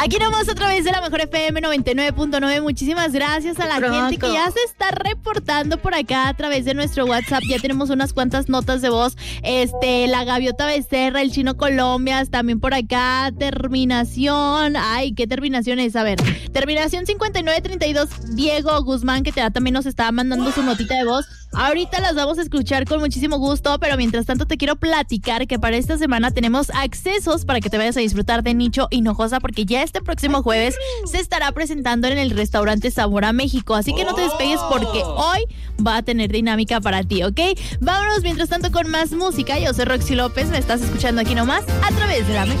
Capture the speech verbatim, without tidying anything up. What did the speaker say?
Aquí nomás a través de la Mejor F M noventa y nueve punto nueve. Muchísimas gracias a la Pronto. gente que ya se está reportando por acá a través de nuestro WhatsApp. Ya tenemos unas cuantas notas de voz. Este, la Gaviota Becerra, el Chino Colombias, también por acá. Terminación. Ay, ¿qué terminación es? A ver. Terminación cincuenta y nueve treinta y dos. Diego Guzmán, que te, también nos estaba mandando su notita de voz. Ahorita las vamos a escuchar con muchísimo gusto, pero mientras tanto te quiero platicar que para esta semana tenemos accesos para que te vayas a disfrutar de Nicho Hinojosa, porque ya este próximo jueves se estará presentando en el restaurante Sabor a México, así que no te despegues porque hoy va a tener dinámica para ti, ¿ok? Vámonos mientras tanto con más música. Yo soy Roxy López, me estás escuchando aquí nomás a través de la Mejor.